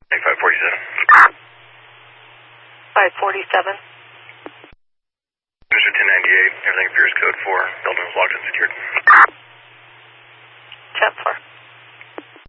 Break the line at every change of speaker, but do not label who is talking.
547.
547.
Mr. 1098, everything appears code 4. Building is locked and secured.
10-4.